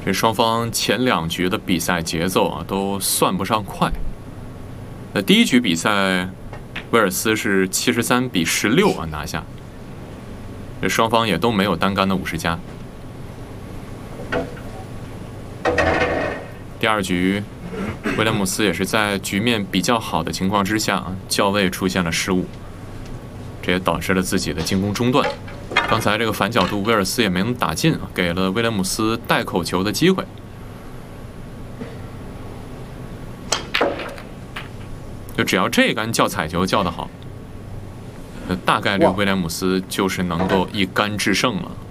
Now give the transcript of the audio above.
这双方前2局的比赛节奏啊，都算不上快。那第1局比赛，威尔斯是73比16啊拿下。这双方也都没有单杆的50加。第2局，威廉姆斯也是在局面比较好的情况之下，校位出现了失误，这也导致了自己的进攻中断。刚才这个反角度，威尔斯也没能打进，给了威廉姆斯带口球的机会。就只要这杆叫彩球叫得好，大概率威廉姆斯就是能够一杆制胜了。